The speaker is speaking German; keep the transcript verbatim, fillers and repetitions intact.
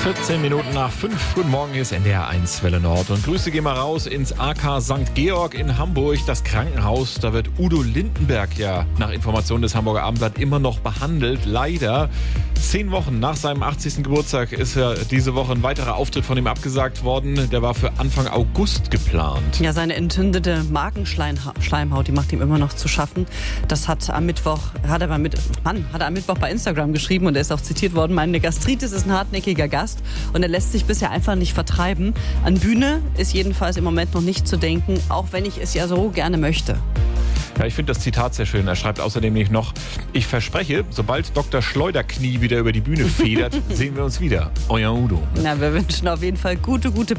vierzehn Minuten nach fünf. Guten Morgen, hier ist N D R eins Welle Nord. Und Grüße gehen mal raus ins A K Sankt Georg in Hamburg, das Krankenhaus. Da wird Udo Lindenberg ja nach Informationen des Hamburger Abendblatt immer noch behandelt. Leider. Zehn Wochen nach seinem achtzigsten Geburtstag ist ja diese Woche ein weiterer Auftritt von ihm abgesagt worden. Der war für Anfang August geplant. Ja, seine entzündete Magenschleimhaut, die macht ihm immer noch zu schaffen. Das hat am Mittwoch, hat er beim mit, Mann, hat er am Mittwoch bei Instagram geschrieben und er ist auch zitiert worden. Meine Gastritis ist ein hartnäckiger Gast und er lässt sich bisher einfach nicht vertreiben. An Bühne ist jedenfalls im Moment noch nicht zu denken, auch wenn ich es ja so gerne möchte. Ja, ich finde das Zitat sehr schön. Er schreibt außerdem nicht noch: Ich verspreche, sobald Doktor Schleuderknie wieder über die Bühne federt, sehen wir uns wieder. Euer Udo. Na, wir wünschen auf jeden Fall gute, gute